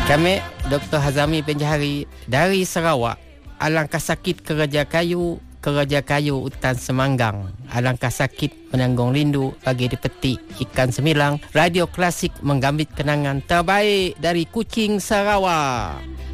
Kami Dr. Hazami Penjahari dari Sarawak. Alangkah sakit Keraja Kayu hutan Semanggang. Alangkah sakit menanggung rindu bagi dipetik ikan semilang. Radio Klasik menggambit kenangan terbaik dari Kuching, Sarawak.